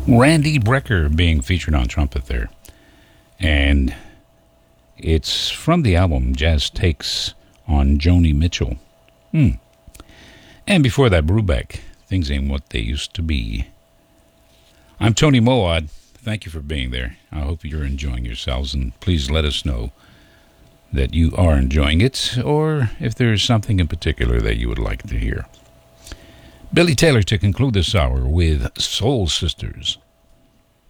Randy Brecker being featured on trumpet there. And it's from the album Jazz Takes on Joni Mitchell. And before that, Brubeck, Things Ain't What They Used to Be. I'm Tony Moad. Thank you for being there. I hope you're enjoying yourselves, and please let us know that you are enjoying it, or if there's something in particular that you would like to hear. Billy Taylor to conclude this hour with Soul Sisters.